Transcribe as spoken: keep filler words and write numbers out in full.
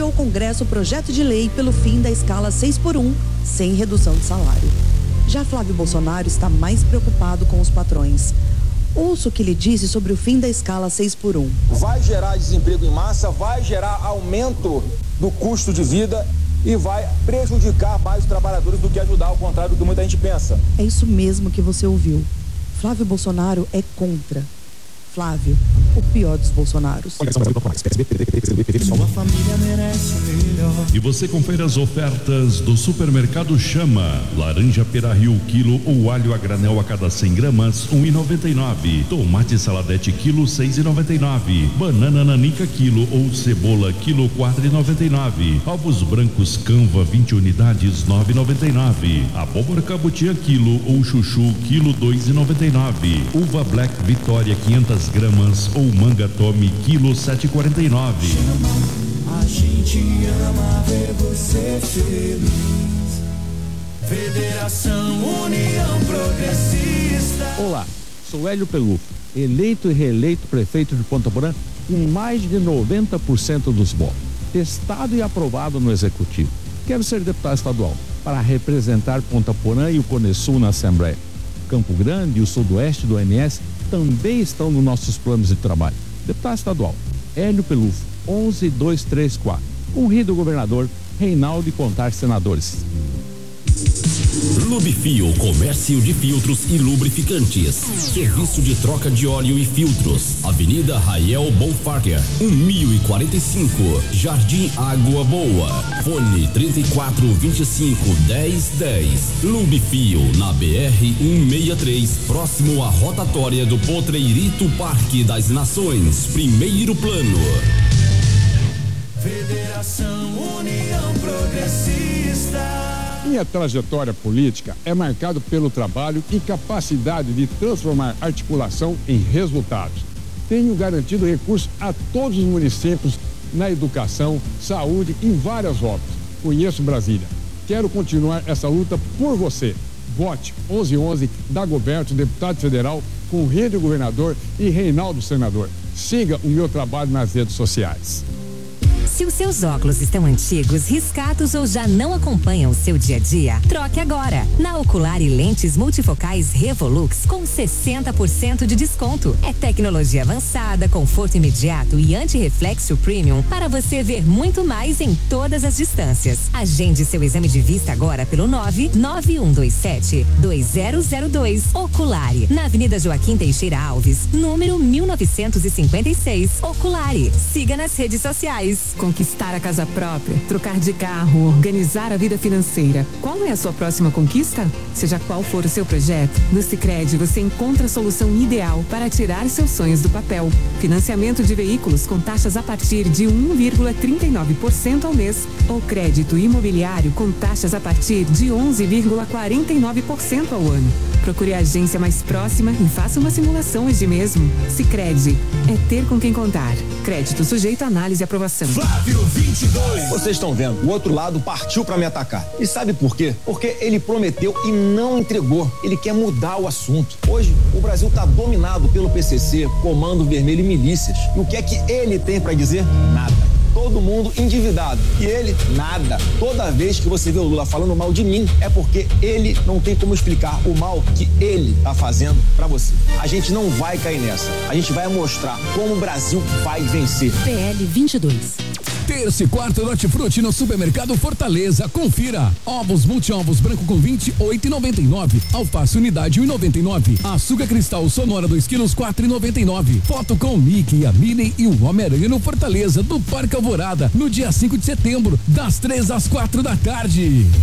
enviou ao Congresso o projeto de lei pelo fim da escala seis por um, sem redução de salário. Já Flávio Bolsonaro está mais preocupado com os patrões. Ouça o que ele disse sobre o fim da escala seis por um. Vai gerar desemprego em massa, vai gerar aumento do custo de vida e vai prejudicar mais os trabalhadores do que ajudar, ao contrário do que muita gente pensa. É isso mesmo que você ouviu. Flávio Bolsonaro é contra. Flávio, o pior dos Bolsonaros. Sua família merece melhor. E você confere as ofertas do Supermercado Chama. Laranja Pera Rio quilo ou alho a granel a cada cem gramas, um e noventa e nove. Tomate saladete quilo, seis e noventa e nove. Banana nanica quilo ou cebola quilo, quatro e noventa e nove. Ovos brancos Canva vinte unidades, nove e noventa e nove. Abóbora cabotiã quilo ou chuchu quilo, dois e noventa e nove. Uva Black Vitória quinhentas gramas ou manga Tome quilo, sete e quarenta e nove. A gente ama ver você feliz. Federação União Progressista. Olá, sou Hélio Pelufo, eleito e reeleito prefeito de Ponta Porã com mais de noventa por cento dos votos, testado e aprovado no Executivo. Quero ser deputado estadual para representar Ponta Porã e o Cone Sul na Assembleia. Campo Grande e o Sudoeste do O M S também estão nos nossos planos de trabalho. Deputado estadual, Hélio Pelufo, onze dois três quatro. Convido o governador Reinaldo e contar senadores. Lubifil, comércio de filtros e lubrificantes. Serviço de troca de óleo e filtros. Avenida Rael Bonfarger, mil e quarenta e cinco, Jardim Água Boa. Fone trinta e quatro, vinte e cinco, dez, dez. Lubifil, na B R cento e sessenta e três, próximo à rotatória do Potreirito Parque das Nações, primeiro plano. Federação União Progressista. Minha trajetória política é marcada pelo trabalho e capacidade de transformar articulação em resultados. Tenho garantido recursos a todos os municípios na educação, saúde e várias obras. Conheço Brasília. Quero continuar essa luta por você. Vote onze onze, Dagoberto, deputado federal, com Rede Governador e Reinaldo senador. Siga o meu trabalho nas redes sociais. Se os seus óculos estão antigos, riscados ou já não acompanham o seu dia a dia, troque agora. Na Ocular e Lentes Multifocais Revolux com sessenta por cento de desconto. É tecnologia avançada, conforto imediato e anti-reflexo premium para você ver muito mais em todas as distâncias. Agende seu exame de vista agora pelo nove nove um dois sete, dois zero zero dois. Oculare, na Avenida Joaquim Teixeira Alves, número mil novecentos e cinquenta e seis. Oculare. Siga nas redes sociais. Conquistar a casa própria, trocar de carro, organizar a vida financeira. Qual é a sua próxima conquista? Seja qual for o seu projeto, no Sicredi você encontra a solução ideal para tirar seus sonhos do papel. Financiamento de veículos com taxas a partir de um vírgula trinta e nove por cento ao mês ou crédito imobiliário com taxas a partir de onze vírgula quarenta e nove por cento ao ano. Procure a agência mais próxima e faça uma simulação hoje mesmo. Sicredi, é ter com quem contar. Crédito sujeito a análise e aprovação. Flávio vinte e dois. Vocês estão vendo, o outro lado partiu pra me atacar. E sabe por quê? Porque ele prometeu e não entregou. Ele quer mudar o assunto. Hoje, o Brasil tá dominado pelo P C C, Comando Vermelho e milícias. E o que é que ele tem pra dizer? Nada. Todo mundo endividado. E ele, nada. Toda vez que você vê o Lula falando mal de mim, é porque ele não tem como explicar o mal que ele tá fazendo pra você. A gente não vai cair nessa. A gente vai mostrar como o Brasil vai vencer. P L vinte e dois. Terça e quarta Hortifruti no Supermercado Fortaleza. Confira. Ovos multi-ovos branco com vinte, oito e noventa e nove. Alface unidade um e noventa e nove. Açúcar cristal Sonora dois quilos, quatro e noventa e nove. Foto com o Mickey, a Minnie e o Homem-Aranha no Fortaleza do Parque Alvorada no dia cinco de setembro, das três às quatro da tarde.